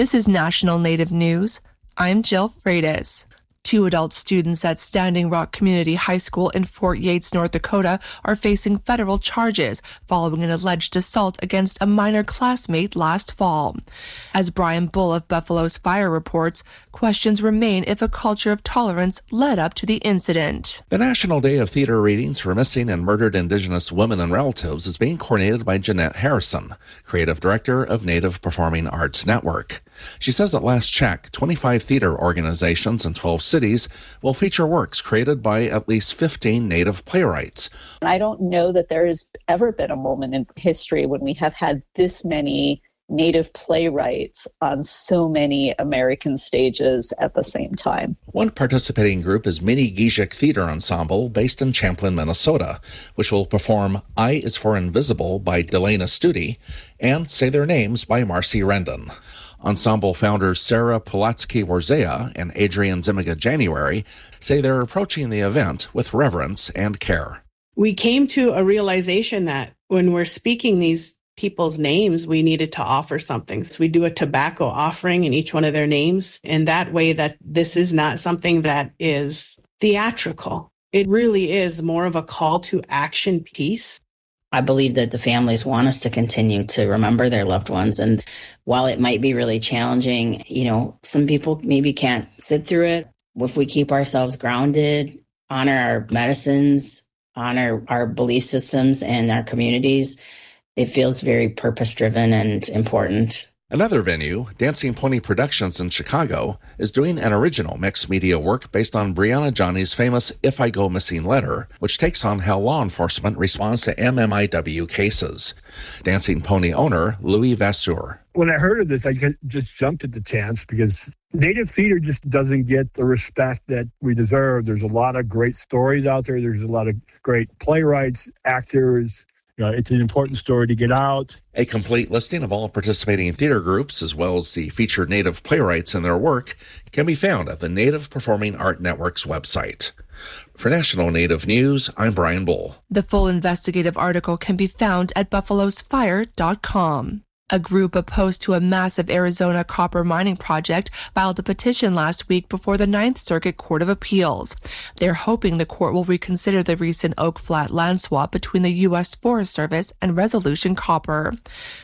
This is National Native News. I'm Jill Freitas. 2 adult students at Standing Rock Community High School in Fort Yates, North Dakota, are facing federal charges following an alleged assault against a minor classmate last fall. As Brian Bull of Buffalo's Fire reports, questions remain if a culture of tolerance led up to the incident. The National Day of Theater Readings for Missing and Murdered Indigenous Women and Relatives is being coordinated by Jeanette Harrison, Creative Director of Native Performing Arts Network. She says at last check, 25 theater organizations in 12 cities will feature works created by at least 15 Native playwrights. I don't know that there has ever been a moment in history when we have had this many Native playwrights on so many American stages at the same time. One participating group is Mini Gijik Theater Ensemble based in Champlin, Minnesota, which will perform I is for Invisible by Delana Studi and Say Their Names by Marcy Rendon. Ensemble founders Sarah Pulatsky-Warzea and Adrian Zimiga January say they're approaching the event with reverence and care. We came to a realization that when we're speaking these people's names, we needed to offer something. So we do a tobacco offering in each one of their names. And that way that this is not something that is theatrical. It really is more of a call to action piece. I believe that the families want us to continue to remember their loved ones. And while it might be really challenging, some people maybe can't sit through it. If we keep ourselves grounded, honor our medicines, honor our belief systems and our communities, it feels very purpose-driven and important. Another venue, Dancing Pony Productions in Chicago, is doing an original mixed media work based on Brianna Johnny's famous If I Go Missing letter, which takes on how law enforcement responds to MMIW cases. Dancing Pony owner Louis Vasseur. When I heard of this, I just jumped at the chance because Native theater just doesn't get the respect that we deserve. There's a lot of great stories out there. There's a lot of great playwrights, actors. It's an important story to get out. A complete listing of all participating theater groups, as well as the featured Native playwrights and their work, can be found at the Native Performing Art Network's website. For National Native News, I'm Brian Bull. The full investigative article can be found at buffalosfire.com. A group opposed to a massive Arizona copper mining project filed a petition last week before the Ninth Circuit Court of Appeals. They're hoping the court will reconsider the recent Oak Flat land swap between the U.S. Forest Service and Resolution Copper.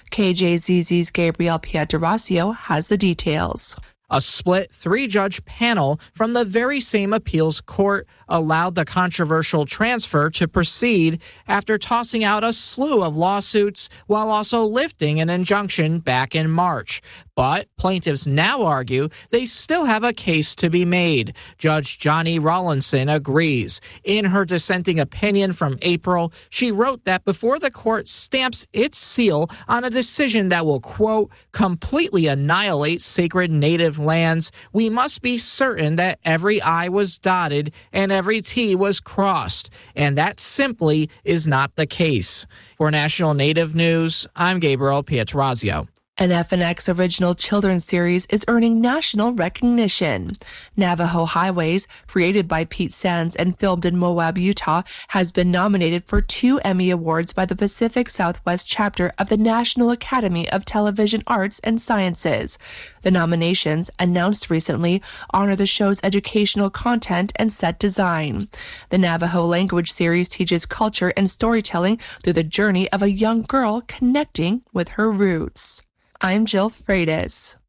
KJZZ's Gabriel Pietrasio has the details. A split 3-judge panel from the very same appeals court allowed the controversial transfer to proceed after tossing out a slew of lawsuits while also lifting an injunction back in March. But plaintiffs now argue they still have a case to be made. Judge Johnny Rawlinson agrees. In her dissenting opinion from April, she wrote that before the court stamps its seal on a decision that will, quote, completely annihilate sacred native lands, we must be certain that every I was dotted and every T was crossed. And that simply is not the case. For National Native News, I'm Gabriel Pietrasio. An FNX original children's series is earning national recognition. Navajo Highways, created by Pete Sands and filmed in Moab, Utah, has been nominated for 2 Emmy Awards by the Pacific Southwest chapter of the National Academy of Television Arts and Sciences. The nominations, announced recently, honor the show's educational content and set design. The Navajo language series teaches culture and storytelling through the journey of a young girl connecting with her roots. I'm Jill Freitas.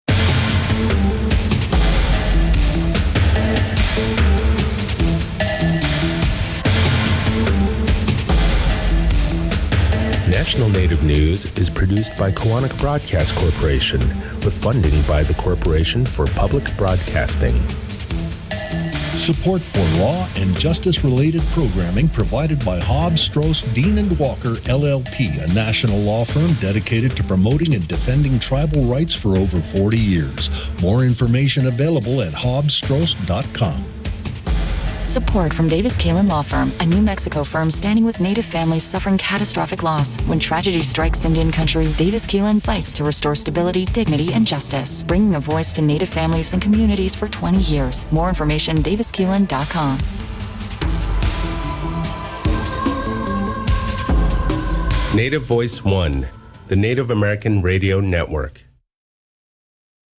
National Native News is produced by Koahnic Broadcast Corporation with funding by the Corporation for Public Broadcasting. Support for law and justice-related programming provided by Hobbs, Strauss, Dean & Walker, LLP, a national law firm dedicated to promoting and defending tribal rights for over 40 years. More information available at hobbsstrauss.com. Support from Davis Kalin Law Firm, a New Mexico firm standing with Native families suffering catastrophic loss. When tragedy strikes Indian country, Davis Kalin fights to restore stability, dignity, and justice, bringing a voice to Native families and communities for 20 years. More information, daviskalin.com. Native Voice One, the Native American Radio Network.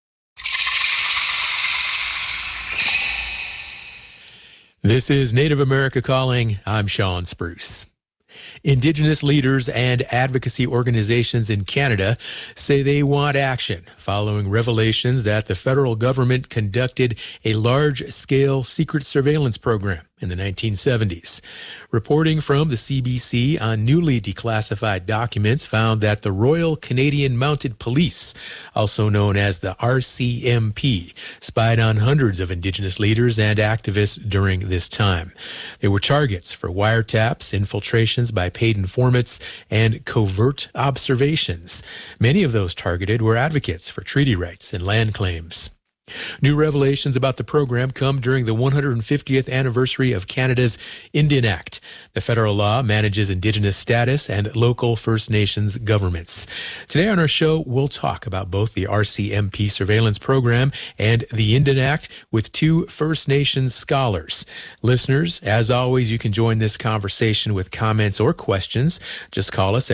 This is Native America Calling. I'm Sean Spruce. Indigenous leaders and advocacy organizations in Canada say they want action following revelations that the federal government conducted a large-scale secret surveillance program in the 1970s. Reporting from the CBC on newly declassified documents found that the Royal Canadian Mounted Police, also known as the RCMP, spied on hundreds of Indigenous leaders and activists during this time. They were targets for wiretaps, infiltrations by paid informants, and covert observations. Many of those targeted were advocates for treaty rights and land claims. New revelations about the program come during the 150th anniversary of Canada's Indian Act. The federal law manages Indigenous status and local First Nations governments. Today on our show, we'll talk about both the RCMP surveillance program and the Indian Act with two First Nations scholars. Listeners, as always, you can join this conversation with comments or questions. Just call us at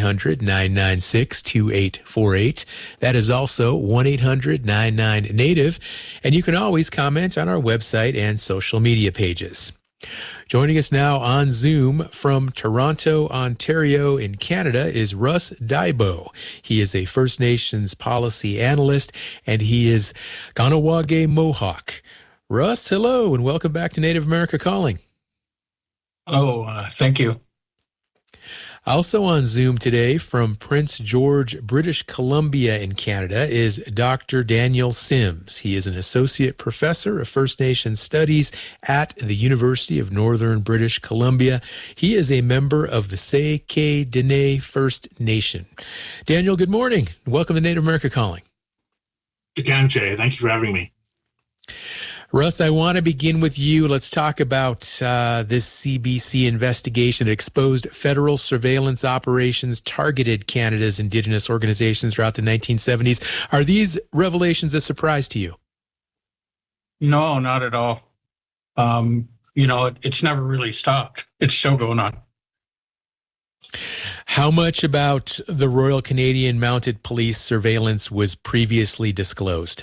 1-800-996-2848. That is also 1-800-99-NATIVE. And you can always comment on our website and social media pages. Joining us now on Zoom from Toronto, Ontario in Canada is Russ Daibo. He is a First Nations policy analyst, and he is Kahnawake Mohawk. Russ, hello, and welcome back to Native America Calling. Oh, thank you. Also on Zoom today from Prince George, British Columbia in Canada is Dr. Daniel Sims. He is an associate professor of First Nations Studies at the University of Northern British Columbia. He is a member of the Tsay Keh Dene First Nation. Daniel, good morning. Welcome to Native America Calling. Again, Jay, thank you for having me. Russ, I want to begin with you. Let's talk about this CBC investigation that exposed federal surveillance operations targeted Canada's Indigenous organizations throughout the 1970s. Are these revelations a surprise to you? No, not at all. It's never really stopped. It's still going on. How much about the Royal Canadian Mounted Police surveillance was previously disclosed?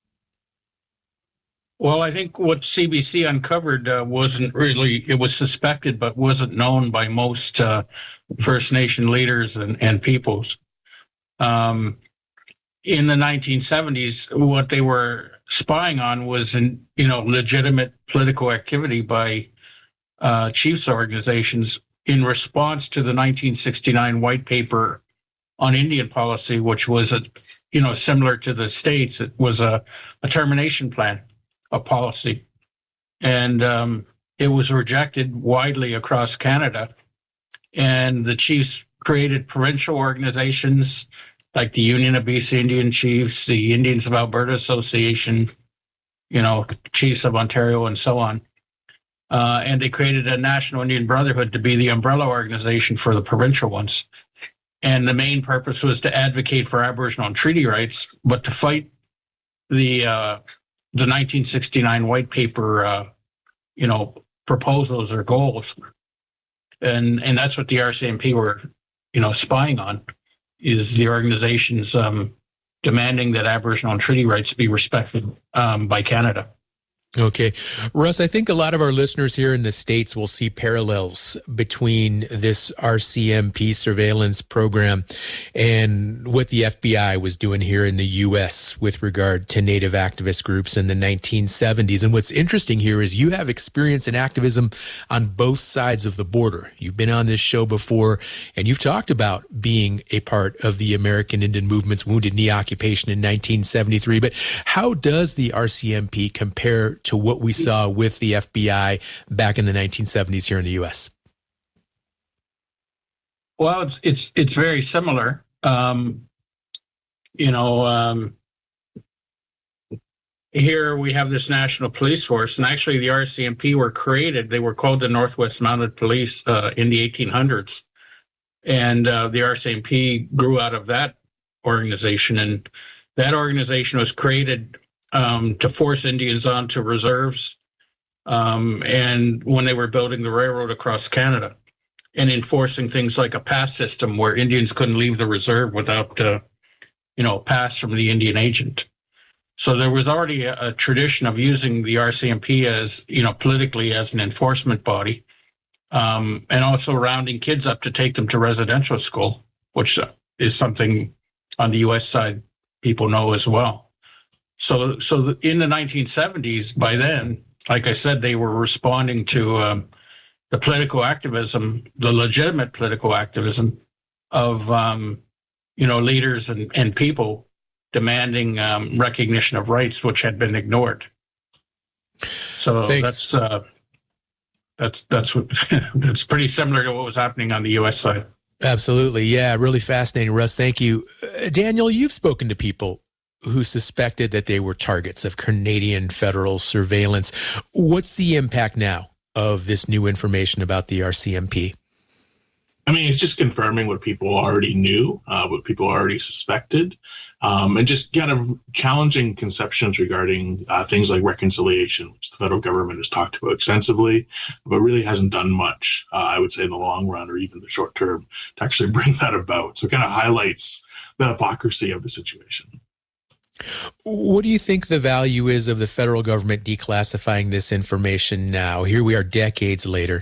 Well, I think what CBC uncovered wasn't really, it was suspected, but wasn't known by most First Nation leaders and peoples. In the 1970s, what they were spying on was, legitimate political activity by chiefs organizations in response to the 1969 white paper on Indian policy, which was, similar to the States. It was a termination plan. A policy, and it was rejected widely across Canada. And the chiefs created provincial organizations like the Union of BC Indian Chiefs, the Indians of Alberta Association, Chiefs of Ontario, and so on. And they created a National Indian Brotherhood to be the umbrella organization for the provincial ones. And the main purpose was to advocate for Aboriginal and treaty rights, but to fight the 1969 white paper, proposals or goals. And that's what the RCMP were, spying on, is the organizations demanding that Aboriginal and treaty rights be respected by Canada. Okay. Russ, I think a lot of our listeners here in the States will see parallels between this RCMP surveillance program and what the FBI was doing here in the U.S. with regard to Native activist groups in the 1970s. And what's interesting here is you have experience in activism on both sides of the border. You've been on this show before, and you've talked about being a part of the American Indian Movement's Wounded Knee occupation in 1973. But how does the RCMP compare to what we saw with the FBI back in the 1970s here in the U.S.? Well, it's very similar. Here we have this national police force, and actually the RCMP were created. They were called the Northwest Mounted Police in the 1800s, and the RCMP grew out of that organization, and that organization was created to force Indians onto reserves, and when they were building the railroad across Canada, and enforcing things like a pass system where Indians couldn't leave the reserve without, a pass from the Indian agent. So there was already a tradition of using the RCMP as, politically as an enforcement body, and also rounding kids up to take them to residential school, which is something on the U.S. side people know as well. So in the 1970s, by then, like I said, they were responding to the political activism, the legitimate political activism of, leaders and people demanding recognition of rights, which had been ignored. So Thanks. that's what, that's pretty similar to what was happening on the U.S. side. Absolutely. Yeah, really fascinating, Russ. Thank you. Daniel, you've spoken to people who suspected that they were targets of Canadian federal surveillance. What's the impact now of this new information about the RCMP? I mean, it's just confirming what people already knew, what people already suspected, and just kind of challenging conceptions regarding things like reconciliation, which the federal government has talked about extensively, but really hasn't done much, I would say, in the long run or even the short term to actually bring that about. So it kind of highlights the hypocrisy of the situation. What do you think the value is of the federal government declassifying this information now? Here we are decades later.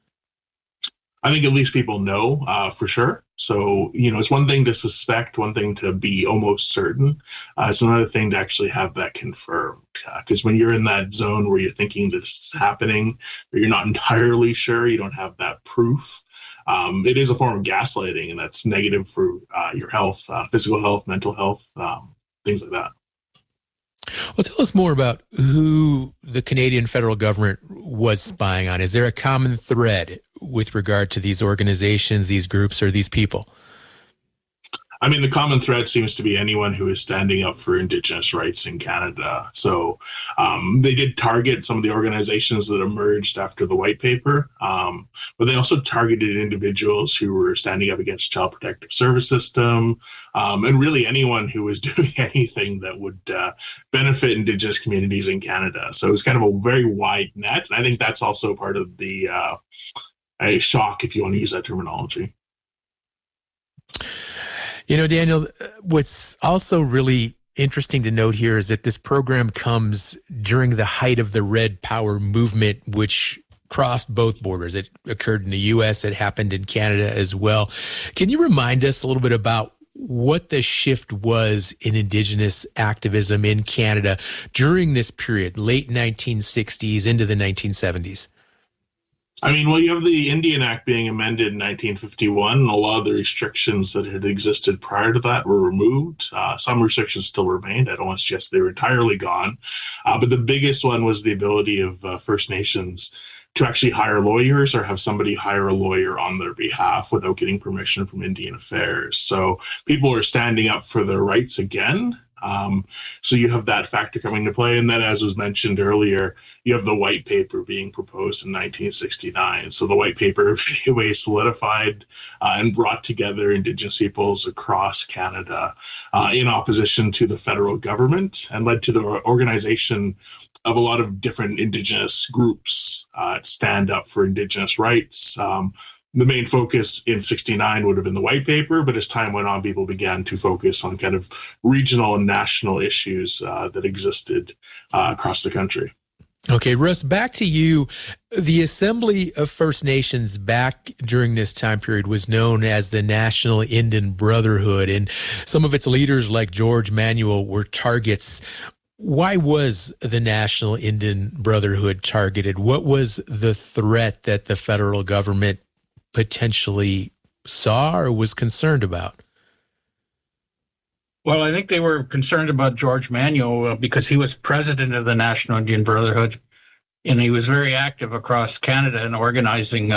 I think at least people know for sure. So, it's one thing to suspect, one thing to be almost certain. It's another thing to actually have that confirmed. Because when you're in that zone where you're thinking this is happening, but you're not entirely sure, you don't have that proof. It is a form of gaslighting, and that's negative for your health, physical health, mental health, things like that. Well, tell us more about who the Canadian federal government was spying on. Is there a common thread with regard to these organizations, these groups, or these people? I mean, the common thread seems to be anyone who is standing up for Indigenous rights in Canada. So they did target some of the organizations that emerged after the white paper, but they also targeted individuals who were standing up against Child Protective Service System, and really anyone who was doing anything that would benefit Indigenous communities in Canada. So it's kind of a very wide net. And I think that's also part of the a shock, if you want to use that terminology. Daniel, what's also really interesting to note here is that this program comes during the height of the Red Power movement, which crossed both borders. It occurred in the U.S., it happened in Canada as well. Can you remind us a little bit about what the shift was in Indigenous activism in Canada during this period, late 1960s into the 1970s? I mean, well, you have the Indian Act being amended in 1951, and a lot of the restrictions that had existed prior to that were removed. Some restrictions still remained. I don't want to suggest they were entirely gone. But the biggest one was the ability of First Nations to actually hire lawyers or have somebody hire a lawyer on their behalf without getting permission from Indian Affairs. So people are standing up for their rights again. So you have that factor coming into play. And then, as was mentioned earlier, you have the white paper being proposed in 1969. So the white paper solidified and brought together Indigenous peoples across Canada in opposition to the federal government, and led to the organization of a lot of different Indigenous groups stand up for Indigenous rights. The main focus in 1969 would have been the white paper, but as time went on, people began to focus on kind of regional and national issues that existed across the country. Okay, Russ, back to you. The Assembly of First Nations back during this time period was known as the National Indian Brotherhood, and some of its leaders like George Manuel were targets. Why was the National Indian Brotherhood targeted? What was the threat that the federal government potentially saw or was concerned about? Well, I think they were concerned about George Manuel because he was president of the National Indian Brotherhood, and he was very active across Canada in organizing,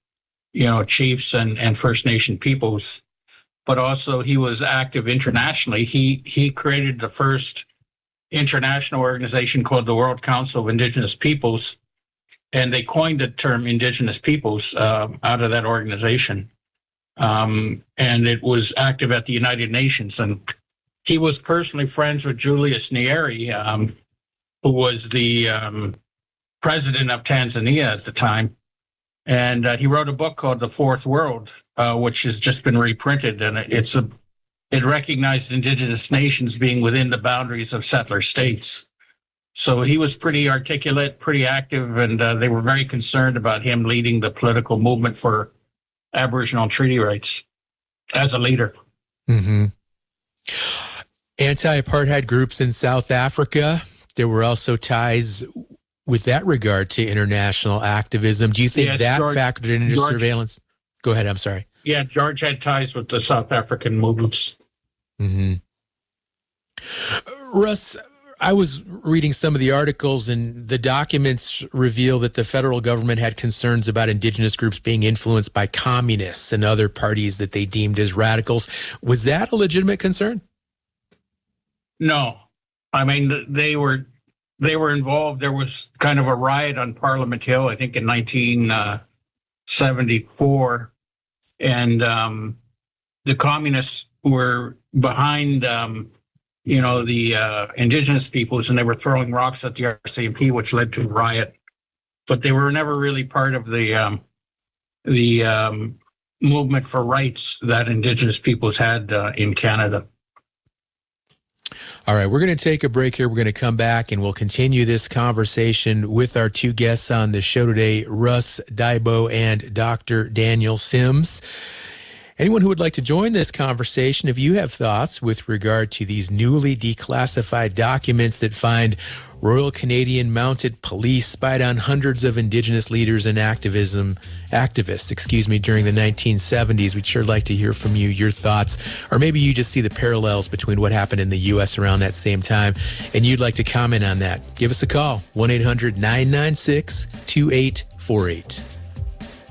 chiefs and First Nation peoples. But also, he was active internationally. He created the first international organization called the World Council of Indigenous Peoples, and they coined the term Indigenous peoples out of that organization. And it was active at the United Nations. And he was personally friends with Julius Nyerere, who was the president of Tanzania at the time. And he wrote a book called The Fourth World, which has just been reprinted. And it's it recognized indigenous nations being within the boundaries of settler states. So he was pretty articulate, pretty active, and they were very concerned about him leading the political movement for Aboriginal treaty rights as a leader. Mm-hmm. Anti-apartheid groups in South Africa, there were also ties with that regard to international activism. Do you think that factored into surveillance? Go ahead, I'm sorry. Yeah, George had ties with the South African movements. Mm-hmm. Russ, I was reading some of the articles, and the documents reveal that the federal government had concerns about indigenous groups being influenced by communists and other parties that they deemed as radicals. Was that a legitimate concern? No. I mean, they were involved. There was kind of a riot on Parliament Hill, I think in 1974. And the communists were behind, the indigenous peoples, and they were throwing rocks at the RCMP, which led to a riot. But they were never really part of the movement for rights that indigenous peoples had in Canada. All right, we're going to take a break here. We're going to come back and we'll continue this conversation with our two guests on the show today, Russ Daibo and Dr. Daniel Sims. Anyone who would like to join this conversation, if you have thoughts with regard to these newly declassified documents that find Royal Canadian Mounted Police spied on hundreds of Indigenous leaders and activists, during the 1970s, we'd sure like to hear from you, your thoughts, or maybe you just see the parallels between what happened in the U.S. around that same time, and you'd like to comment on that. Give us a call, 1-800-996-2848.